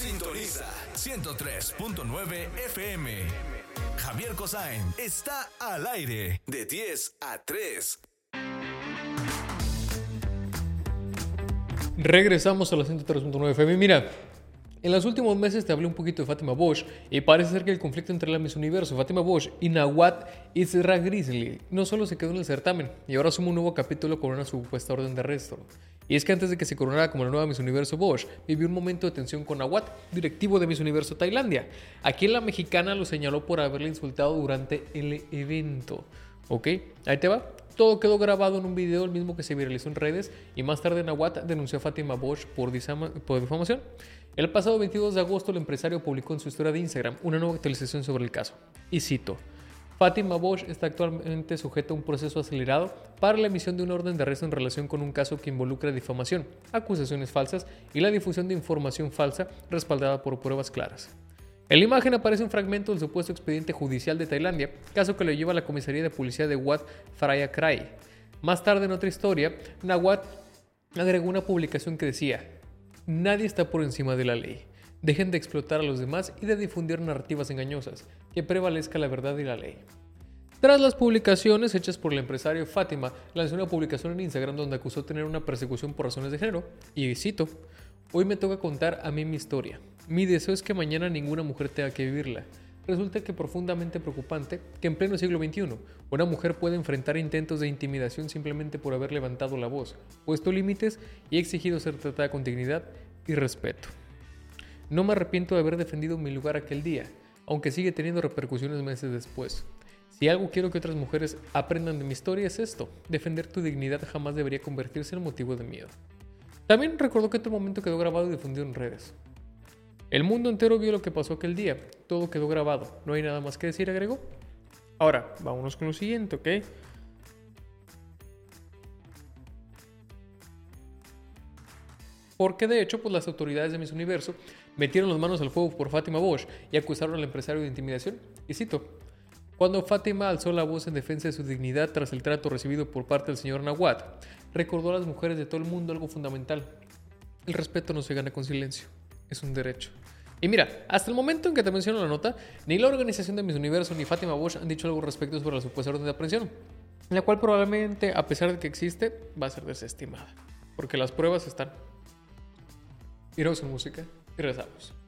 Sintoniza 103.9 FM. Javier Cosain está al aire de 10 a 3. Regresamos a la 103.9 FM. Mira, en los últimos meses te hablé un poquito de Fátima Bosch y parece ser que el conflicto entre la Miss Universo, Fátima Bosch y Nawat Isra Grizzly no solo se quedó en el certamen y ahora suma un nuevo capítulo con una supuesta orden de arresto. Y es que antes de que se coronara como la nueva Miss Universo, Bosch vivió un momento de tensión con Nawat, directivo de Miss Universo Tailandia. Aquí la mexicana lo señaló por haberle insultado durante el evento. ¿Ok? Ahí te va. Todo quedó grabado en un video, el mismo que se viralizó en redes, y más tarde Nawat denunció a Fátima Bosch por difamación. El pasado 22 de agosto el empresario publicó en su historia de Instagram una nueva actualización sobre el caso. Y cito: Fátima Bosch está actualmente sujeta a un proceso acelerado para la emisión de una orden de arresto en relación con un caso que involucra difamación, acusaciones falsas y la difusión de información falsa respaldada por pruebas claras. En la imagen aparece un fragmento del supuesto expediente judicial de Tailandia, caso que lo lleva a la comisaría de policía de Wat Phra Krae. Más tarde, en otra historia, Nawat agregó una publicación que decía: nadie está por encima de la ley. Dejen de explotar a los demás y de difundir narrativas engañosas, que prevalezca la verdad y la ley. Tras las publicaciones hechas por el empresario, Fátima lanzó una publicación en Instagram donde acusó tener una persecución por razones de género, y cito: hoy me toca contar a mí mi historia. Mi deseo es que mañana ninguna mujer tenga que vivirla. Resulta que profundamente preocupante que en pleno siglo XXI una mujer pueda enfrentar intentos de intimidación simplemente por haber levantado la voz, puesto límites y exigido ser tratada con dignidad y respeto. No me arrepiento de haber defendido mi lugar aquel día, aunque sigue teniendo repercusiones meses después. Si algo quiero que otras mujeres aprendan de mi historia es esto: defender tu dignidad jamás debería convertirse en motivo de miedo. También recordó que este momento quedó grabado y difundido en redes. El mundo entero vio lo que pasó aquel día. Todo quedó grabado. No hay nada más que decir, agregó. Ahora, vámonos con lo siguiente, ¿ok? Porque de hecho, pues las autoridades de Miss Universo metieron las manos al fuego por Fátima Bosch y acusaron al empresario de intimidación. Y cito: cuando Fátima alzó la voz en defensa de su dignidad tras el trato recibido por parte del señor Nawat, recordó a las mujeres de todo el mundo algo fundamental: el respeto no se gana con silencio, es un derecho. Y mira, hasta el momento en que te menciono la nota, ni la organización de Miss Universo ni Fátima Bosch han dicho algo respecto sobre la supuesta orden de aprehensión, la cual probablemente, a pesar de que existe, va a ser desestimada, porque las pruebas están. Iremos en música y regresamos.